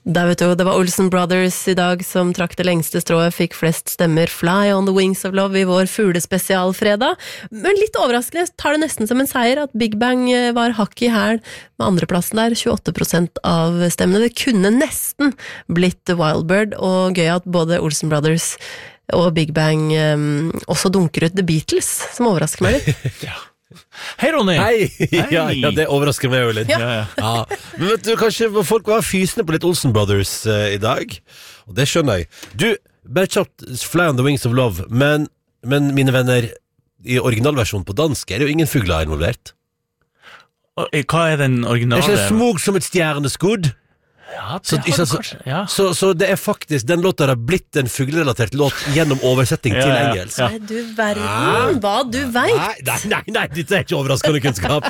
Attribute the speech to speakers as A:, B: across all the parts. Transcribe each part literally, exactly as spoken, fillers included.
A: Der vet du, det var Olsen Brothers I dag som trakk det lengste strået, fikk flest stemmer, Fly on the Wings of Love I vår fuglespesialfredag. Men litt overraskende tar det nesten som en seier at Big Bang var hakk I hæl med andreplassen der, tjueåtte prosent av stemmene. Det kunne nesten blitt Wild Bird, og gøy at både Olsen Brothers og Big Bang um, også dunker ut The Beatles, som overrasker meg litt.
B: Ja. Hei Ronny.
C: Hei.
B: Hei.
C: Ja, ja, det overrasker meg jo litt.
A: Ja.
B: Ja, ja.
C: Ja. Men vet du, kanskje folk var fysende på litt Olsen Brothers uh, I dag, og det skjønner jeg. Du, bare kjapt Fly on the Wings of Love, men, men mine venner, I originalversjonen på dansk er det jo ingen fugler involvert.
B: Og, eh, Hva er den
C: Det
B: originale?
C: er ikke det smog som et stjerneskudd.
B: Ja, det
C: Så,
B: har
C: så,
B: du kanskje. Ja.
C: så, så det er faktisk den låta har blitt en fuglerelatert låt gjennom oversetting
B: Ja,
C: til
B: ja,
C: engelsk.
B: ja.
A: Nei, du verden, hva du vet.
C: Nei, nei, nei, nei, dette er ikke overraskende kunnskap.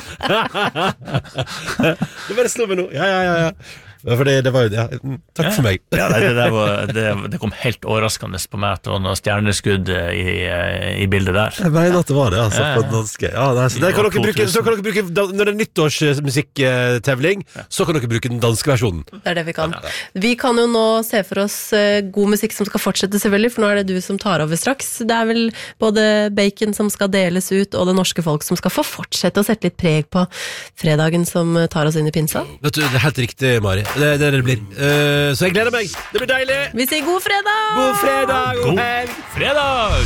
C: Det bare slår meg nå. Ja, ja, ja, ja. For det, det var jo, ja, takk for meg.
B: Ja, nei, det, der var, det, det kom helt overraskende på meg at det var noe stjerneskudd I, I bildet der.
C: Jeg mener at det var det, altså,
B: Ja, ja.
C: på danske. Ja, nei, så, det kan dere bruke, så kan dere bruke, da- når det er nyttårsmusikktevling, så kan dere bruke den danske versjonen.
A: Det er det vi kan. Vi kan jo nå se for oss eh, god musikk som skal fortsette selvfølgelig, for nå er det du som tar over straks. Det er vel både bacon som skal deles ut, og det norske folk som skal få fortsette å sette litt preg på fredagen som eh, tar oss inn I pinsa.
C: Vet du, det er helt riktig, Mari. Det er det det blir. Eh, så jeg gleder meg. Det blir deilig.
A: Vi sier god fredag!
C: God fredag, god
B: God
C: helg.
B: fredag!